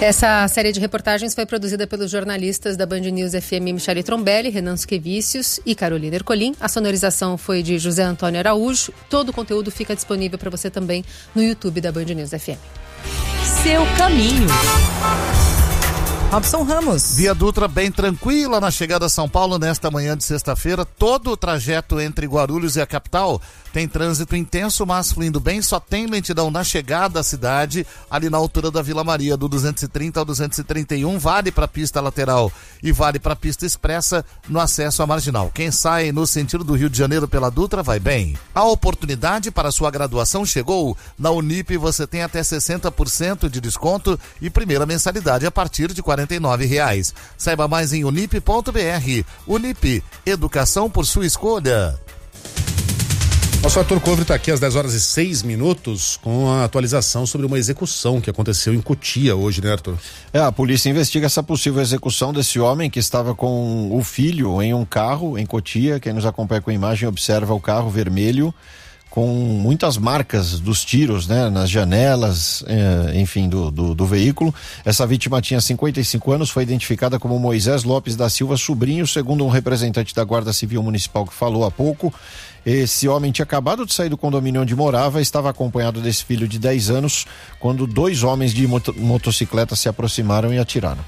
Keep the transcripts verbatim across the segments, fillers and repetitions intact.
Essa série de reportagens foi produzida pelos jornalistas da Band News F M, Michele Trombelli, Renan Suquevicius e Carolina Ercolim. A sonorização foi de José Antônio Araújo. Todo o conteúdo fica disponível para você também no YouTube da Band News F M. Seu caminho. Robson Ramos. Via Dutra bem tranquila na chegada a São Paulo nesta manhã de sexta-feira. Todo o trajeto entre Guarulhos e a capital tem trânsito intenso, mas fluindo bem. Só tem lentidão na chegada à cidade, ali na altura da Vila Maria, do duzentos e trinta ao duzentos e trinta e um. Vale para a pista lateral e vale para a pista expressa no acesso à Marginal. Quem sai no sentido do Rio de Janeiro pela Dutra vai bem. A oportunidade para sua graduação chegou. Na Unip você tem até sessenta por cento de desconto e primeira mensalidade a partir de quarenta e nove reais. Saiba mais em unip ponto b r. Unip, educação por sua escolha. Nosso Arthur Covre está aqui às dez horas e seis minutos com a atualização sobre uma execução que aconteceu em Cotia hoje, né, Arthur? É, a polícia investiga essa possível execução desse homem que estava com o filho em um carro em Cotia. Quem nos acompanha com a imagem observa o carro vermelho com muitas marcas dos tiros, né, nas janelas, é, enfim, do, do, do veículo. Essa vítima tinha cinquenta e cinco anos, foi identificada como Moisés Lopes da Silva Sobrinho, segundo um representante da Guarda Civil Municipal que falou há pouco. Esse homem tinha acabado de sair do condomínio onde morava, estava acompanhado desse filho de dez anos, quando dois homens de moto, motocicleta se aproximaram e atiraram.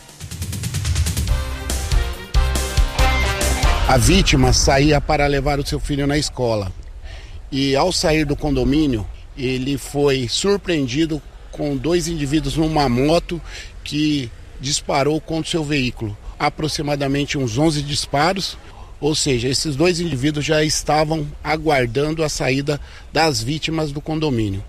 A vítima saía para levar o seu filho na escola. E ao sair do condomínio, ele foi surpreendido com dois indivíduos numa moto que disparou contra o seu veículo. Aproximadamente uns onze disparos, ou seja, esses dois indivíduos já estavam aguardando a saída das vítimas do condomínio.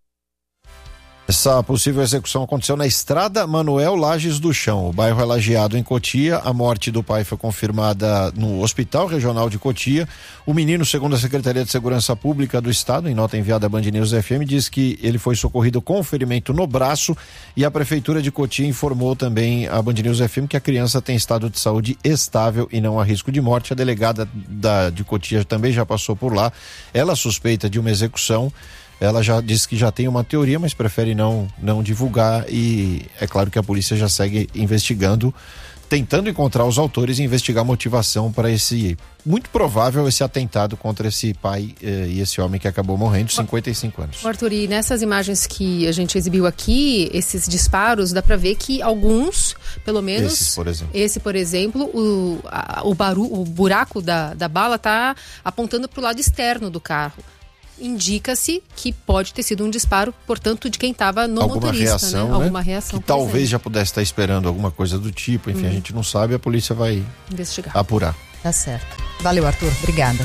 Essa possível execução aconteceu na Estrada Manuel Lages do Chão. O bairro é lajeado em Cotia. A morte do pai foi confirmada no Hospital Regional de Cotia. O menino, segundo a Secretaria de Segurança Pública do Estado, em nota enviada à Band News F M, diz que ele foi socorrido com ferimento no braço, e a Prefeitura de Cotia informou também à Band News F M que a criança tem estado de saúde estável e não há risco de morte. A delegada da, de Cotia também já passou por lá. Ela suspeita de uma execução. Ela já disse que já tem uma teoria, mas prefere não, não divulgar, e é claro que a polícia já segue investigando, tentando encontrar os autores e investigar a motivação para esse, muito provável, esse atentado contra esse pai eh, e esse homem que acabou morrendo, cinquenta e cinco anos. Arthur, e nessas imagens que a gente exibiu aqui, esses disparos, dá para ver que alguns, pelo menos, Esses, por exemplo. esse, por exemplo, o, a, o, baru, o buraco da, da bala está apontando para o lado externo do carro. Indica-se que pode ter sido um disparo, portanto, de quem estava no alguma motorista, reação, né? né? Alguma reação. Que talvez já pudesse estar esperando alguma coisa do tipo, enfim, hum. a gente não sabe, a polícia vai investigar, apurar. Tá certo. Valeu, Arthur. Obrigada.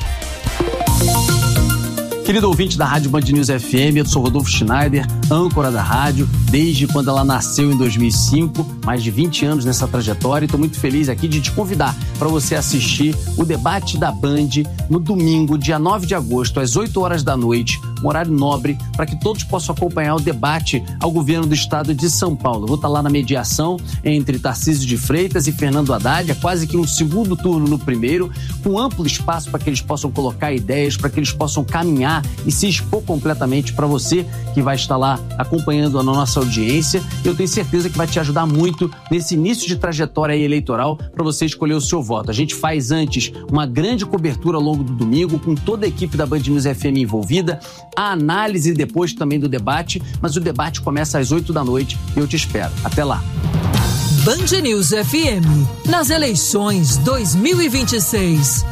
Querido ouvinte da Rádio Band News F M, eu sou Rodolfo Schneider, âncora da rádio, desde quando ela nasceu em dois mil e cinco, mais de vinte anos nessa trajetória, e estou muito feliz aqui de te convidar para você assistir o debate da Band no domingo, dia nove de agosto, às oito horas da noite, um horário nobre, para que todos possam acompanhar o debate ao governo do estado de São Paulo. Eu vou estar lá na mediação entre Tarcísio de Freitas e Fernando Haddad, é quase que um segundo turno no primeiro, com amplo espaço para que eles possam colocar ideias, para que eles possam caminhar e se expor completamente para você que vai estar lá acompanhando a nossa audiência. Eu tenho certeza que vai te ajudar muito nesse início de trajetória eleitoral para você escolher o seu voto. A gente faz antes uma grande cobertura ao longo do domingo com toda a equipe da Band News F M envolvida, a análise depois também do debate, mas o debate começa às oito da noite e eu te espero. Até lá. Band News F M, nas eleições dois mil e vinte e seis.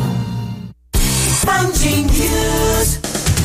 Band News.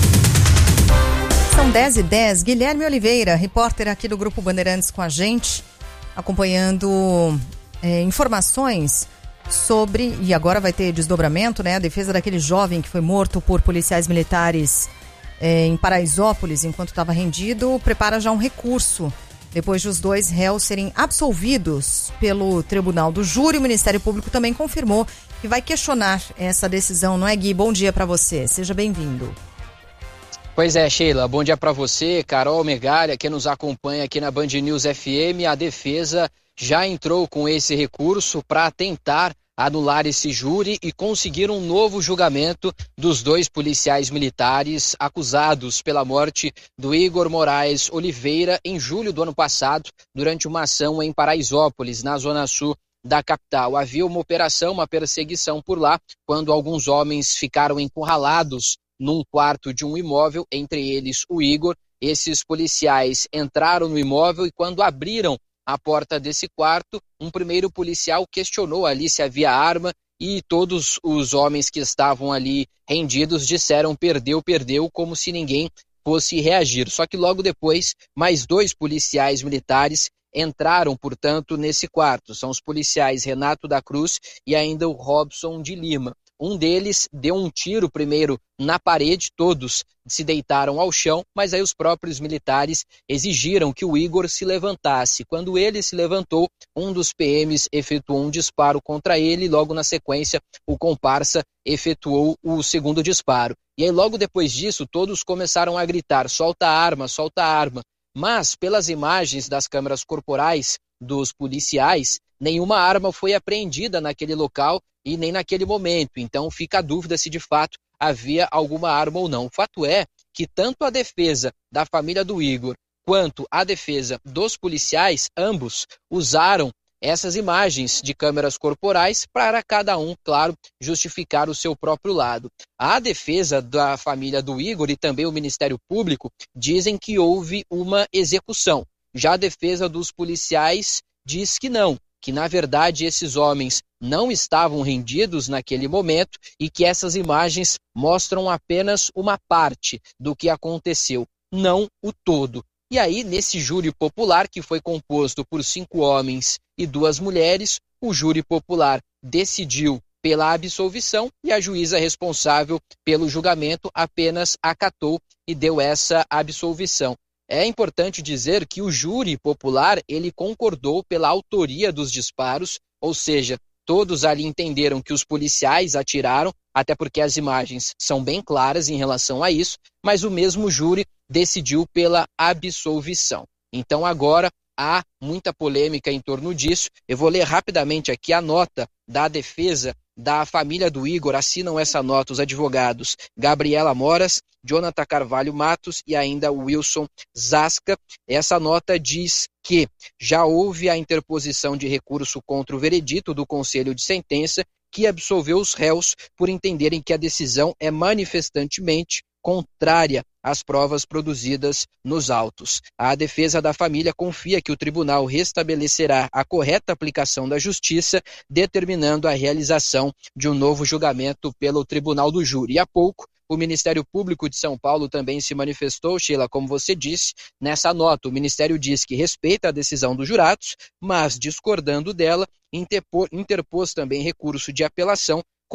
São dez e dez. Guilherme Oliveira, repórter aqui do Grupo Bandeirantes com a gente, acompanhando é, informações sobre, e agora vai ter desdobramento, né? A defesa daquele jovem que foi morto por policiais militares é, em Paraisópolis enquanto estava rendido, prepara já um recurso depois de os dois réus serem absolvidos pelo Tribunal do Júri. O Ministério Público também confirmou que vai questionar essa decisão, não é, Gui? Bom dia para você, seja bem-vindo. Pois é, Sheila, bom dia para você, Carol Megalha, que nos acompanha aqui na Band News F M. A defesa já entrou com esse recurso para tentar anular esse júri e conseguir um novo julgamento dos dois policiais militares acusados pela morte do Igor Moraes Oliveira em julho do ano passado, durante uma ação em Paraisópolis, na zona sul da capital. Havia uma operação, uma perseguição por lá, quando alguns homens ficaram encurralados num quarto de um imóvel, entre eles o Igor. Esses policiais entraram no imóvel e quando abriram a porta desse quarto, um primeiro policial questionou ali se havia arma e todos os homens que estavam ali rendidos disseram perdeu, perdeu, como se ninguém fosse reagir. Só que logo depois, mais dois policiais militares entraram, portanto, nesse quarto. São os policiais Renato da Cruz e ainda o Robson de Lima. Um deles deu um tiro primeiro na parede, todos se deitaram ao chão, mas aí os próprios militares exigiram que o Igor se levantasse. Quando ele se levantou, um dos P Ms efetuou um disparo contra ele e logo na sequência o comparsa efetuou o segundo disparo. E aí logo depois disso todos começaram a gritar, solta a arma, solta a arma. Mas pelas imagens das câmeras corporais dos policiais, nenhuma arma foi apreendida naquele local e nem naquele momento. Então fica a dúvida se de fato havia alguma arma ou não. O fato é que tanto a defesa da família do Igor quanto a defesa dos policiais, ambos usaram essas imagens de câmeras corporais para cada um, claro, justificar o seu próprio lado. A defesa da família do Igor e também o Ministério Público dizem que houve uma execução. Já a defesa dos policiais diz que não, que na verdade esses homens não estavam rendidos naquele momento e que essas imagens mostram apenas uma parte do que aconteceu, não o todo. E aí, nesse júri popular, que foi composto por cinco homens e duas mulheres, o júri popular decidiu pela absolvição e a juíza responsável pelo julgamento apenas acatou e deu essa absolvição. É importante dizer que o júri popular ele concordou pela autoria dos disparos, ou seja, todos ali entenderam que os policiais atiraram, até porque as imagens são bem claras em relação a isso, mas o mesmo júri decidiu pela absolvição. Então agora há muita polêmica em torno disso. Eu vou ler rapidamente aqui a nota da defesa da família do Igor. Assinam essa nota os advogados Gabriela Moras, Jonathan Carvalho Matos e ainda Wilson Zasca. Essa nota diz que já houve a interposição de recurso contra o veredito do Conselho de Sentença, que absolveu os réus por entenderem que a decisão é manifestantemente contrária às provas produzidas nos autos. A defesa da família confia que o tribunal restabelecerá a correta aplicação da justiça, determinando a realização de um novo julgamento pelo Tribunal do Júri. E há pouco, o Ministério Público de São Paulo também se manifestou, Sheila, como você disse, nessa nota. O Ministério diz que respeita a decisão dos jurados, mas, discordando dela, interpôs, interpôs também recurso de apelação